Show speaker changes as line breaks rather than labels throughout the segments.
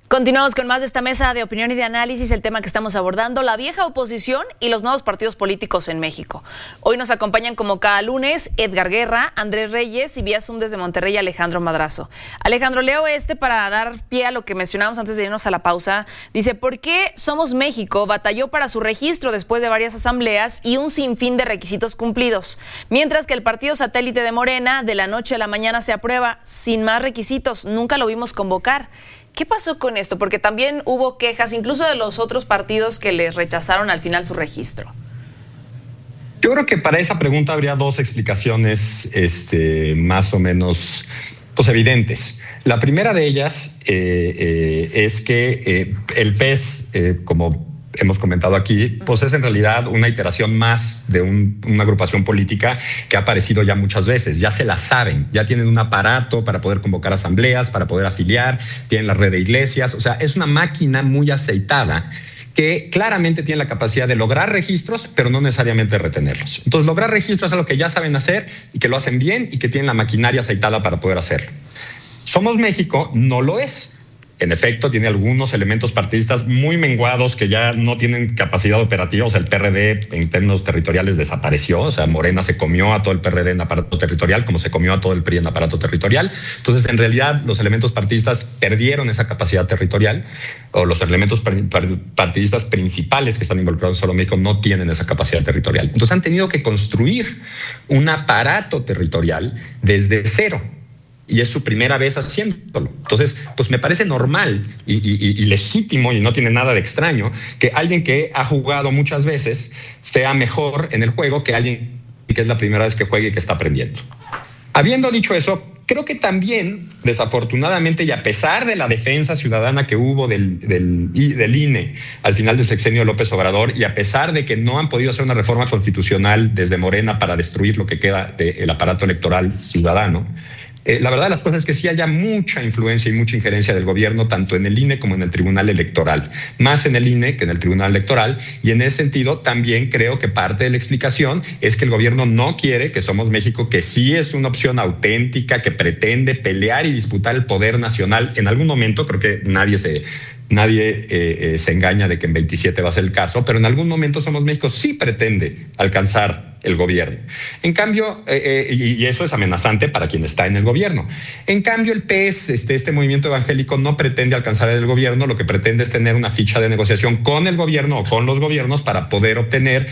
Continuamos con más de esta mesa de opinión y de análisis. El tema que estamos abordando, la vieja oposición y los nuevos partidos políticos en México. Hoy nos acompañan como cada lunes Edgar Guerra, Andrés Reyes y vía Zoom desde Monterrey Alejandro Madrazo. Alejandro, leo para dar pie a lo que mencionábamos antes de irnos a la pausa. Dice, ¿por qué Somos México batalló para su registro después de varias asambleas y un sinfín de requisitos cumplidos? Mientras que el partido satélite de Morena de la noche a la mañana se aprueba sin más requisitos. Nunca lo vimos convocar. ¿Qué pasó con esto? Porque también hubo quejas, incluso de los otros partidos que les rechazaron al final su registro.
Yo creo que para esa pregunta habría dos explicaciones más o menos evidentes. La primera de ellas es que el PES, como hemos comentado aquí, pues es en realidad una iteración más de una agrupación política que ha aparecido ya muchas veces. Ya se la saben, ya tienen un aparato para poder convocar asambleas, para poder afiliar, tienen la red de iglesias. O sea, es una máquina muy aceitada que claramente tiene la capacidad de lograr registros, pero no necesariamente retenerlos. Entonces, lograr registros es algo que ya saben hacer y que lo hacen bien y que tienen la maquinaria aceitada para poder hacerlo. Somos México no lo es. En efecto, tiene algunos elementos partidistas muy menguados que ya no tienen capacidad operativa. O sea, el PRD en términos territoriales desapareció. O sea, Morena se comió a todo el PRD en aparato territorial, como se comió a todo el PRI en aparato territorial. Entonces, en realidad, los elementos partidistas perdieron esa capacidad territorial, o los elementos partidistas principales que están involucrados en Solo México no tienen esa capacidad territorial. Entonces, han tenido que construir un aparato territorial desde cero. Y es su primera vez haciéndolo. Entonces, pues me parece normal y legítimo, y no tiene nada de extraño, que alguien que ha jugado muchas veces sea mejor en el juego que alguien que es la primera vez que juega y que está aprendiendo. Habiendo dicho eso, creo que también, desafortunadamente, y a pesar de la defensa ciudadana que hubo del INE al final del sexenio de López Obrador, y a pesar de que no han podido hacer una reforma constitucional desde Morena para destruir lo que queda del aparato electoral ciudadano, la verdad de las cosas es que sí haya mucha influencia y mucha injerencia del gobierno, tanto en el INE como en el Tribunal Electoral. Más en el INE que en el Tribunal Electoral. Y en ese sentido, también creo que parte de la explicación es que el gobierno no quiere que Somos México, que sí es una opción auténtica, que pretende pelear y disputar el poder nacional. En algún momento, creo que nadie se engaña de que en 27 va a ser el caso, pero en algún momento Somos México sí pretende alcanzar el gobierno. En cambio, y eso es amenazante para quien está en el gobierno. En cambio, el PES, este movimiento evangélico, no pretende alcanzar el gobierno. Lo que pretende es tener una ficha de negociación con el gobierno o con los gobiernos para poder obtener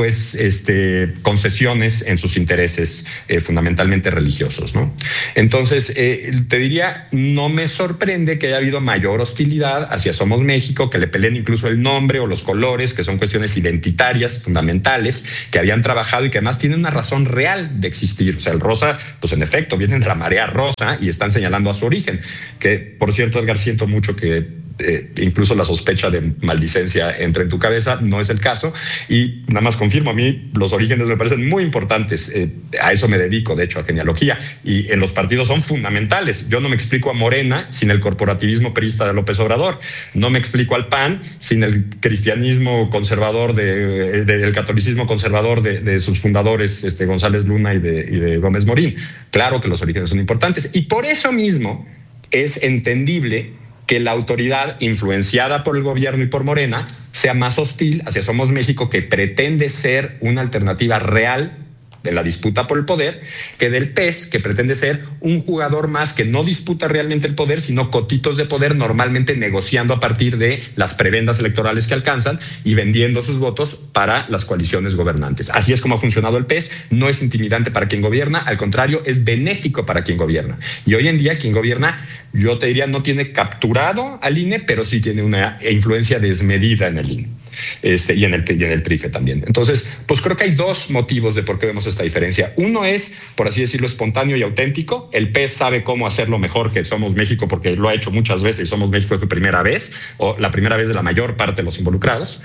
concesiones en sus intereses fundamentalmente religiosos, ¿no? Entonces, te diría, no me sorprende que haya habido mayor hostilidad hacia Somos México, que le peleen incluso el nombre o los colores, que son cuestiones identitarias fundamentales, que habían trabajado y que además tienen una razón real de existir. O sea, el rosa, pues en efecto, vienen de la marea rosa y están señalando a su origen. Que, por cierto, Edgar, siento mucho que incluso la sospecha de maldicencia entre en tu cabeza. No es el caso. Y nada más confirmo, a mí los orígenes me parecen muy importantes. A eso me dedico, de hecho, a genealogía. Y en los partidos son fundamentales. Yo no me explico a Morena sin el corporativismo perista de López Obrador. No me explico al PAN sin el cristianismo conservador, del catolicismo conservador de sus fundadores, González Luna y de Gómez Morín. Claro que los orígenes son importantes. Y por eso mismo es entendible que la autoridad influenciada por el gobierno y por Morena sea más hostil hacia Somos México, que pretende ser una alternativa real de la disputa por el poder, que del PES, que pretende ser un jugador más que no disputa realmente el poder, sino cotitos de poder, normalmente negociando a partir de las prebendas electorales que alcanzan y vendiendo sus votos para las coaliciones gobernantes. Así es como ha funcionado el PES. No es intimidante para quien gobierna, al contrario, es benéfico para quien gobierna. Y hoy en día quien gobierna, yo te diría, no tiene capturado al INE, pero sí tiene una influencia desmedida en el INE. Y en el TRIFE también. Entonces, pues creo que hay dos motivos de por qué vemos esta diferencia. Uno es, por así decirlo, espontáneo y auténtico. El PES sabe cómo hacerlo mejor que Somos México, porque lo ha hecho muchas veces y Somos México fue su primera vez, o la primera vez de la mayor parte de los involucrados.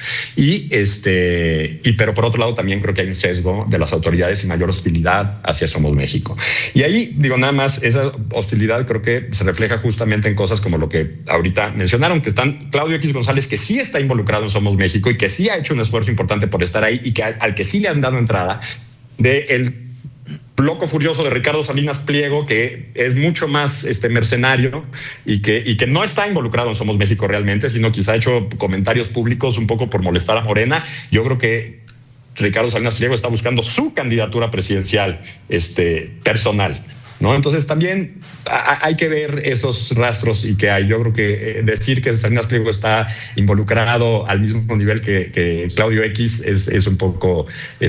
Pero por otro lado también creo que hay un sesgo de las autoridades y mayor hostilidad hacia Somos México. Y ahí, digo, nada más, esa hostilidad creo que se refleja justamente en cosas como lo que ahorita mencionaron, que están Claudio X González, que sí está involucrado en Somos México y que sí ha hecho un esfuerzo importante por estar ahí y que al que sí le han dado entrada, de el loco furioso de Ricardo Salinas Pliego, que es mucho más mercenario y que no está involucrado en Somos México realmente, sino quizá ha hecho comentarios públicos un poco por molestar a Morena. Yo creo que Ricardo Salinas Pliego está buscando su candidatura presidencial personal, ¿no? Entonces también hay que ver esos rastros y que hay. Yo creo que decir que Salinas Pliego está involucrado al mismo nivel que Claudio X es un poco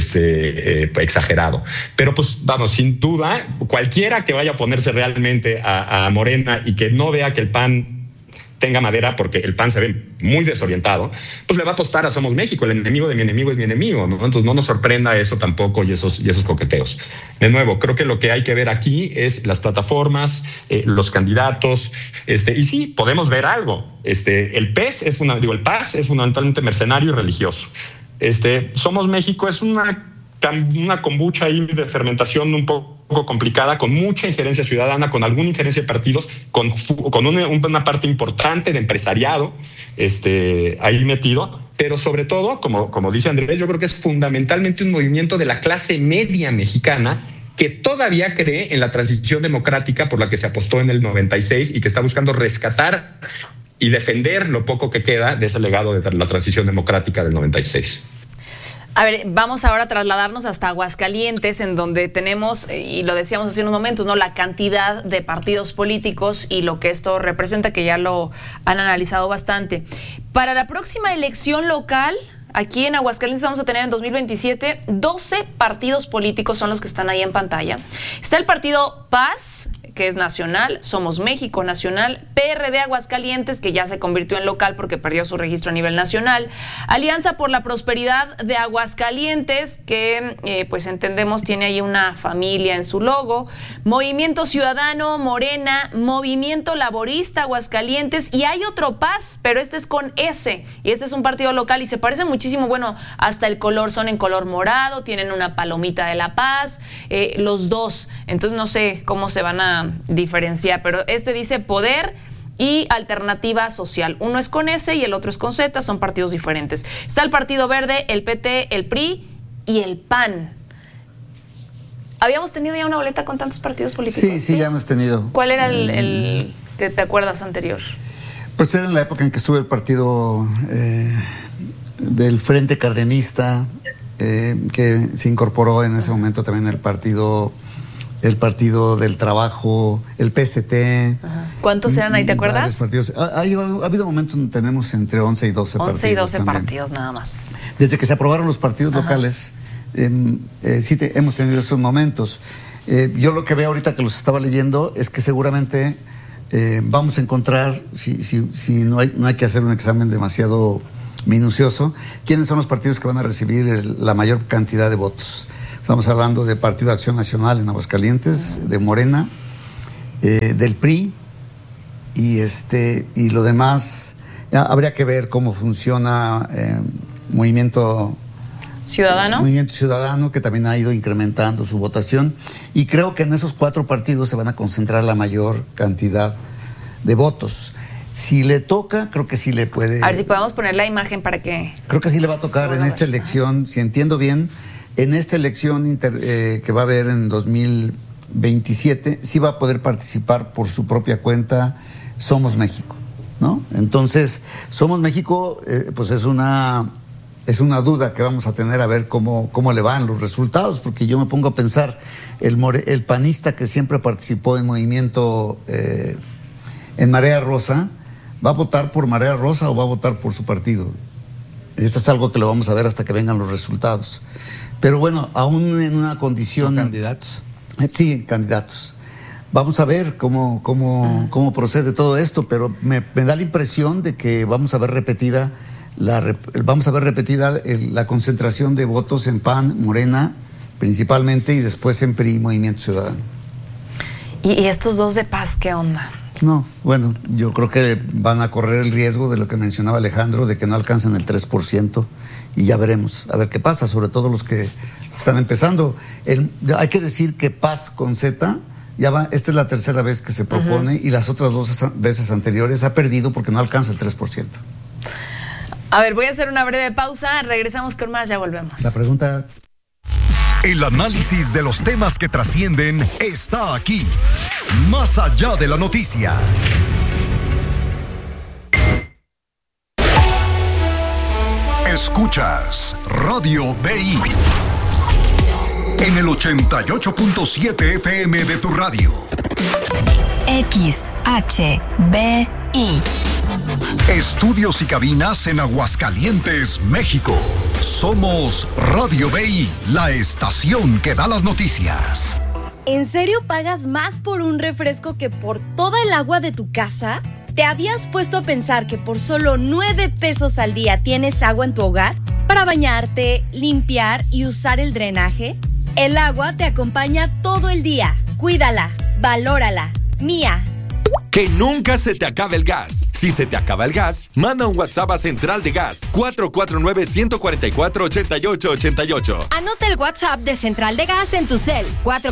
exagerado. Pero pues vamos, sin duda, cualquiera que vaya a ponerse realmente a Morena y que no vea que el PAN tenga madera, porque el PAN se ve muy desorientado, pues le va a apostar a Somos México. El enemigo de mi enemigo es mi enemigo, ¿no? Entonces no nos sorprenda eso tampoco y esos coqueteos. De nuevo, creo que lo que hay que ver aquí es las plataformas, los candidatos, y sí, podemos ver algo. El PAS es fundamentalmente mercenario y religioso. Somos México es una kombucha ahí de fermentación un poco complicada, con mucha injerencia ciudadana, con alguna injerencia de partidos, con una parte importante de empresariado ahí metido, pero sobre todo, como dice Andrés, yo creo que es fundamentalmente un movimiento de la clase media mexicana que todavía cree en la transición democrática por la que se apostó en el 96 y que está buscando rescatar y defender lo poco que queda de ese legado de la transición democrática del 96.
A ver, vamos ahora a trasladarnos hasta Aguascalientes, en donde tenemos, y lo decíamos hace unos momentos, ¿no?, la cantidad de partidos políticos y lo que esto representa, que ya lo han analizado bastante. Para la próxima elección local, aquí en Aguascalientes vamos a tener en 2027 12 partidos políticos, son los que están ahí en pantalla. Está el partido PAS, que es nacional, Somos México nacional, PRD Aguascalientes, que ya se convirtió en local porque perdió su registro a nivel nacional, Alianza por la Prosperidad de Aguascalientes, que pues entendemos tiene ahí una familia en su logo, Movimiento Ciudadano, Morena, Movimiento Laborista Aguascalientes, y hay otro PAS, pero este es con S, y este es un partido local y se parece muchísimo, bueno, hasta el color, son en color morado, tienen una palomita de la paz, los dos, entonces no sé cómo se van a diferenciar, pero este dice Poder y Alternativa Social. Uno es con S y el otro es con Z, son partidos diferentes. Está el Partido Verde, el PT, el PRI y el PAN. ¿Habíamos tenido ya una boleta con tantos partidos políticos?
Sí, ya hemos tenido.
¿Cuál era el que te acuerdas anterior?
Pues era en la época en que estuvo el partido del Frente Cardenista, que se incorporó en ese momento también el Partido del Trabajo, el PST.
Ajá. ¿Cuántos eran ahí, te acuerdas?
Partidos. Ha habido momentos donde tenemos entre 11 y 12 partidos.
11 y 12
también.
partidos nada más.
Desde que se aprobaron los partidos locales, sí hemos tenido esos momentos. Yo lo que veo ahorita que los estaba leyendo es que seguramente vamos a encontrar, si no hay que hacer un examen demasiado minucioso, quiénes son los partidos que van a recibir la mayor cantidad de votos. Estamos hablando de Partido de Acción Nacional en Aguascalientes, de Morena, del PRI, y lo demás, habría que ver cómo funciona Movimiento Ciudadano, que también ha ido incrementando su votación, y creo que en esos 4 partidos se van a concentrar la mayor cantidad de votos. Si le toca, creo que sí le puede...
A ver si podemos poner la imagen para que...
Creo que sí le va a tocar en esta elección, si entiendo bien, en esta elección que va a haber en 2027, sí va a poder participar por su propia cuenta Somos México, ¿no? Entonces, Somos México, pues es una duda que vamos a tener, a ver cómo le van los resultados, porque yo me pongo a pensar, el panista que siempre participó en movimiento, en Marea Rosa, ¿va a votar por Marea Rosa o va a votar por su partido? Esto es algo que lo vamos a ver hasta que vengan los resultados. Pero bueno, aún en una condición...
¿Candidatos?
Sí, candidatos. Vamos a ver cómo procede todo esto, pero me da la impresión de que vamos a ver repetida la concentración de votos en PAN, Morena, principalmente, y después en PRI, Movimiento Ciudadano.
¿Y estos dos de PAS, qué onda?
No, bueno, yo creo que van a correr el riesgo de lo que mencionaba Alejandro, de que no alcancen el 3%, y ya veremos, a ver qué pasa, sobre todo los que están empezando. Hay que decir que PAS con Z, esta es la tercera vez que se propone, y las otras 2 veces anteriores ha perdido porque no alcanza el 3%.
A ver, voy a hacer una breve pausa, regresamos con más, ya volvemos.
La pregunta...
El análisis de los temas que trascienden está aquí, más allá de la noticia. Escuchas Radio BI en el 88.7 FM de tu radio.
XHBI.
Estudios y cabinas en Aguascalientes, México. Somos Radio BI, la estación que da las noticias.
¿En serio pagas más por un refresco que por toda el agua de tu casa? ¿Te habías puesto a pensar que por solo 9 pesos al día tienes agua en tu hogar? Para bañarte, limpiar y usar el drenaje. El agua te acompaña todo el día. Cuídala, valórala. Mía.
Que nunca se te acabe el gas. Si se te acaba el gas, manda un WhatsApp a Central de Gas 449-144-8888.
Anota el WhatsApp de Central de Gas en tu cel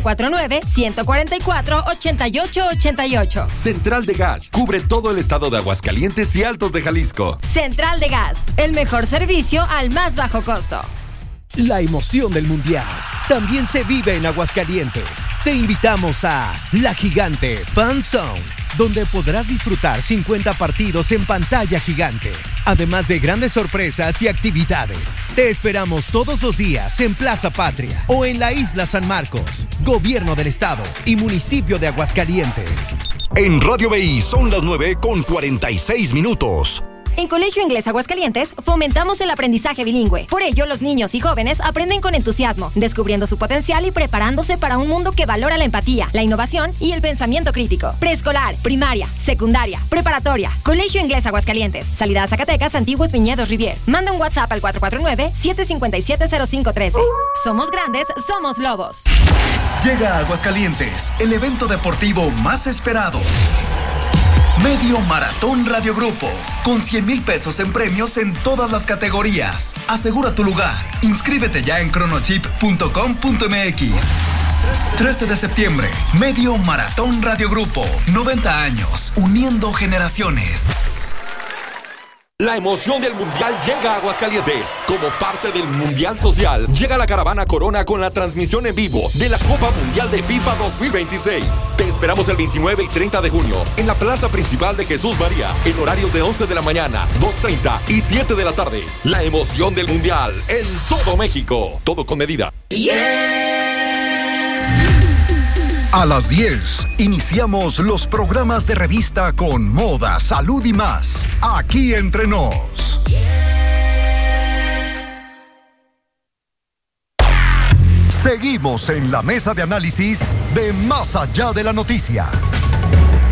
449-144-8888.
Central de Gas cubre todo el estado de Aguascalientes y Altos de Jalisco.
Central de Gas, el mejor servicio al más bajo costo.
La emoción del Mundial también se vive en Aguascalientes. Te invitamos a La Gigante Fan Zone, donde podrás disfrutar 50 partidos en pantalla gigante, además de grandes sorpresas y actividades. Te esperamos todos los días en Plaza Patria o en la Isla San Marcos, Gobierno del Estado y Municipio de Aguascalientes.
En Radio BI son las 9:46.
En Colegio Inglés Aguascalientes fomentamos el aprendizaje bilingüe. Por ello, los niños y jóvenes aprenden con entusiasmo, descubriendo su potencial y preparándose para un mundo que valora la empatía, la innovación y el pensamiento crítico. Preescolar, primaria, secundaria, preparatoria. Colegio Inglés Aguascalientes. Salida a Zacatecas, Antiguos Viñedos Rivier. Manda un WhatsApp al 449-757-0513. Somos grandes, somos lobos.
Llega a Aguascalientes, el evento deportivo más esperado. Medio Maratón Radio Grupo, con 100,000 pesos en premios en todas las categorías. Asegura tu lugar. Inscríbete ya en chronochip.com.mx. 13 de septiembre, Medio Maratón Radio Grupo. 90 años, uniendo generaciones.
La emoción del Mundial llega a Aguascalientes. Como parte del Mundial Social, llega la caravana Corona con la transmisión en vivo de la Copa Mundial de FIFA 2026. Te esperamos el 29 y 30 de junio en la plaza principal de Jesús María, en horarios de 11 de la mañana, 2:30 y 7 de la tarde. La emoción del Mundial en todo México. Todo con medida.
A las 10 iniciamos los programas de revista con moda, salud y más. Aquí entre nos. Seguimos en la mesa de análisis de Más Allá de la Noticia.